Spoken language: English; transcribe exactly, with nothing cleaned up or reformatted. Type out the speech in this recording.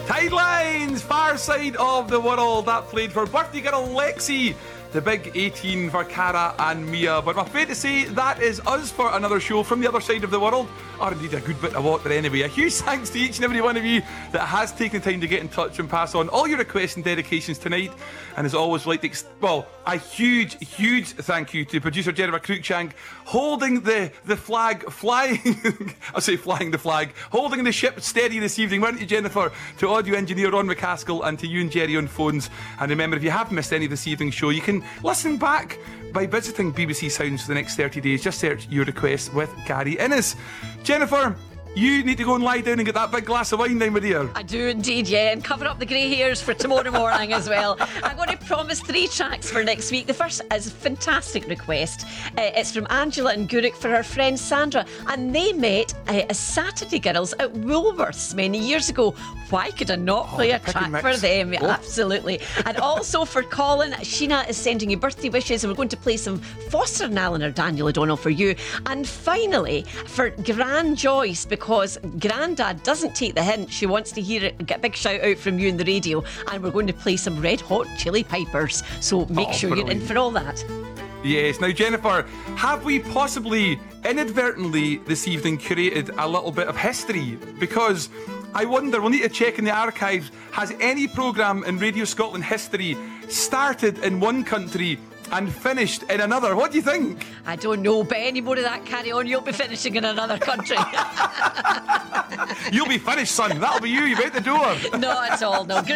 Tidelines, Far Side of the World. That played for birthday girl Lexi. The big eighteen for Cara and Mia. But I'm afraid to say that is us for another show from the other side of the world. Or indeed a good bit of water anyway. A huge thanks to each and every one of you that has taken the time to get in touch and pass on all your requests and dedications tonight. And as always, we'd like to, ex- well, a huge, huge thank you to producer Jennifer Cruikshank, holding the, the flag, flying, I say flying the flag, holding the ship steady this evening, weren't you, Jennifer? To audio engineer Ron McCaskill and to you and Jerry on phones. And remember, if you have missed any of this evening's show, you can listen back by visiting B B C Sounds for the next thirty days. Just search Your Request with Gary Innes. Jennifer, you need to go and lie down and get that big glass of wine down, my dear. I do indeed, yeah, and cover up the grey hairs for tomorrow morning as well. I'm going to promise three tracks for next week. The first is a fantastic request. Uh, it's from Angela and Gourock for her friend Sandra, and they met uh, as Saturday girls at Woolworths many years ago. Why could I not play oh, a track mix. for them? Oh. Absolutely. And also for Colin, Sheena is sending you birthday wishes, and we're going to play some Foster and Allen or Daniel O'Donnell for you. And finally, for Gran Joyce, because Grandad doesn't take the hint, she wants to hear it, get a big shout out from you in the radio, and we're going to play some Red Hot Chili Pipers. So make oh, sure brilliant. you're in for all that. Yes. Now, Jennifer, have we possibly inadvertently this evening curated a little bit of history? Because I wonder, we'll need to check in the archives, has any programme in Radio Scotland history started in one country and finished in another? What do you think? I don't know, but any more of that carry on, you'll be finishing in another country. You'll be finished, son. That'll be you. You're out the door. Not at all, no.